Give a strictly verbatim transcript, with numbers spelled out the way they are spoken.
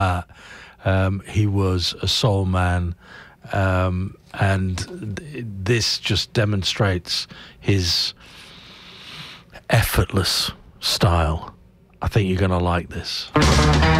Um, he was a soul man, um, and th- this just demonstrates his effortless style. I think you're going to like this.